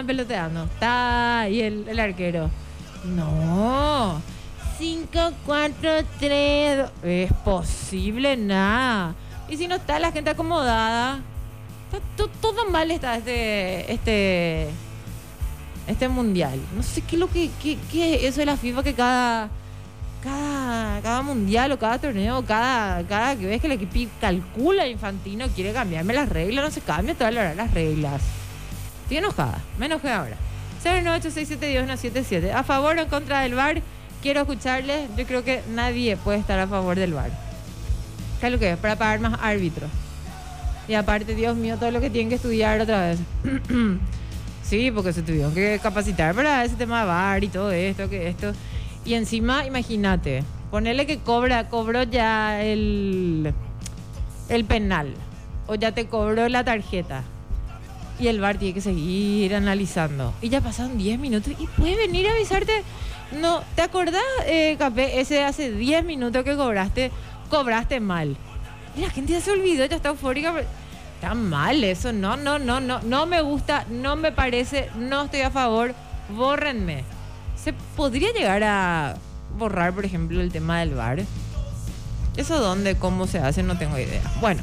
estaban peloteando. Está ahí el arquero. No. 5-4-3. Es posible, nada. Y si no está la gente acomodada. Todo mal está este mundial. No sé qué es lo que es eso de la FIFA, que cada mundial o cada torneo, cada que ves que el equipo calcula Infantino quiere cambiarme las reglas, no se cambia todas las reglas. Estoy enojada, me enojé ahora. 098671177. ¿A favor o en contra del VAR? Quiero escucharles. Yo creo que nadie puede estar a favor del VAR. ¿Qué es lo que es? Para pagar más árbitros. Y aparte, Dios mío, todo lo que tienen que estudiar otra vez. Sí, porque se tuvieron que capacitar para ese tema de VAR y todo esto, que esto. Y encima, imagínate, ponerle que cobró ya el penal. O ya te cobró la tarjeta. Y el VAR tiene que seguir analizando. Y ya pasaron 10 minutos y puede venir a avisarte. No, ¿te acordás, Capé? Ese hace 10 minutos que cobraste mal. Y la gente ya se olvidó, ya está eufórica. Está mal eso, no me gusta, no me parece, no estoy a favor. Bórrenme. ¿Se podría llegar a borrar, por ejemplo, el tema del VAR? ¿Eso dónde, cómo se hace? No tengo idea. Bueno,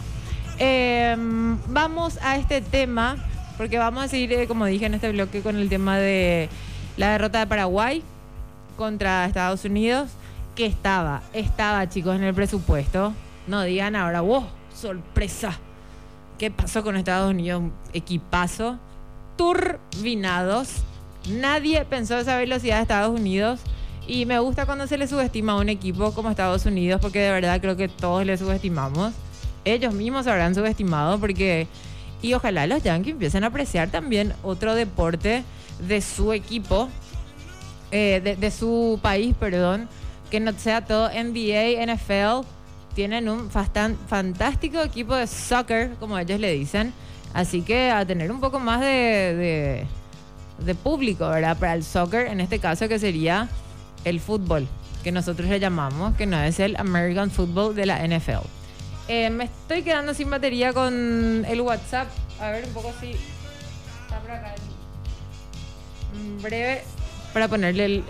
vamos a este tema, porque vamos a seguir, como dije en este bloque, con el tema de la derrota de Paraguay contra Estados Unidos, que estaba, chicos, en el presupuesto. No digan ahora, wow, sorpresa. ¿Qué pasó con Estados Unidos? Equipazo. Turbinados. Nadie pensó esa velocidad de Estados Unidos. Y me gusta cuando se le subestima a un equipo como Estados Unidos, porque de verdad creo que todos le subestimamos. Ellos mismos se habrán subestimado porque... Y ojalá los Yankees empiecen a apreciar también otro deporte de su equipo, de su país, perdón, que no sea todo NBA, NFL. Tienen un fantástico equipo de soccer, como ellos le dicen. Así que a tener un poco más de público, ¿verdad? Para el soccer, en este caso, que sería el fútbol, que nosotros le llamamos, que no es el American Football de la NFL. Me estoy quedando sin batería con el WhatsApp. A ver, un poco si está por acá. Breve, para ponerle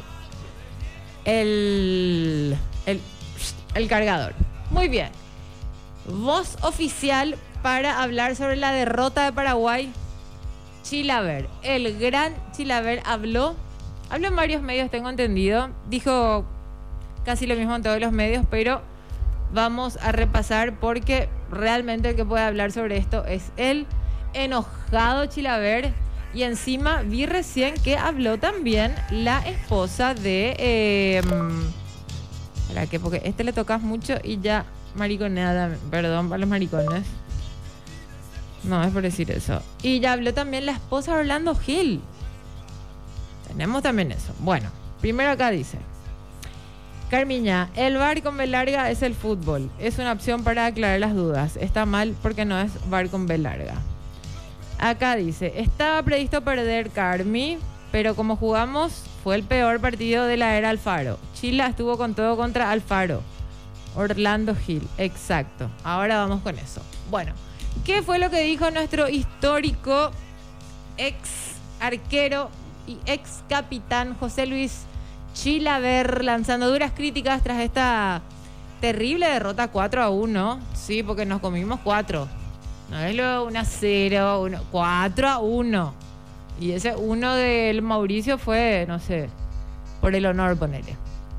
el cargador. Muy bien. Voz oficial para hablar sobre la derrota de Paraguay. Chilaver, el gran Chilaver habló en varios medios, tengo entendido. Dijo casi lo mismo en todos los medios, pero vamos a repasar porque realmente el que puede hablar sobre esto es el enojado Chilaver. Y encima vi recién que habló también la esposa de... ¿Para qué? Porque le tocas mucho y ya mariconeada. Perdón para los maricones. No, es por decir eso. Y ya habló también la esposa de Orlando Gil. Tenemos también eso. Bueno, primero acá dice: Carmiña, el VAR con B larga es el fútbol. Es una opción para aclarar las dudas. Está mal porque no es VAR con B larga. Acá dice: estaba previsto perder, Carmi, pero como jugamos, fue el peor partido de la era Alfaro. Chila estuvo con todo contra Alfaro. Orlando Gil, exacto. Ahora vamos con eso. Bueno, ¿qué fue lo que dijo nuestro histórico ex arquero y ex capitán José Luis Chilaver, lanzando duras críticas tras esta terrible derrota 4-1? Sí, porque nos comimos 4. No es lo 1-0, 4-1. Y ese 1 del Mauricio fue, no sé, por el honor, ponele.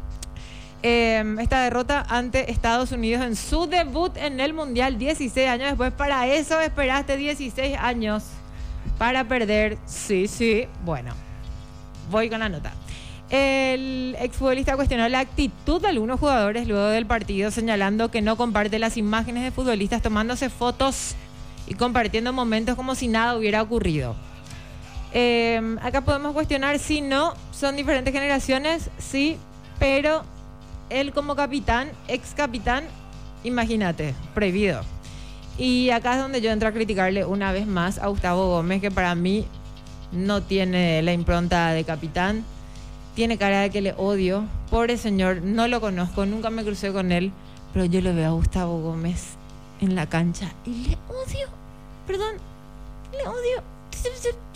Esta derrota ante Estados Unidos en su debut en el Mundial 16 años después. Para eso esperaste 16 años para perder. Sí, bueno, voy con la nota. El exfutbolista cuestionó la actitud de algunos jugadores luego del partido, señalando que no comparte las imágenes de futbolistas tomándose fotos y compartiendo momentos como si nada hubiera ocurrido. Acá podemos cuestionar si no son diferentes generaciones, sí, pero él como capitán, ex capitán, imagínate, prohibido. Y acá es donde yo entro a criticarle una vez más a Gustavo Gómez, que para mí no tiene la impronta de capitán. Tiene cara de que le odio. Pobre señor, no lo conozco, nunca me crucé con él, pero yo lo veo a Gustavo Gómez en la cancha y le odio. Perdón, le odio.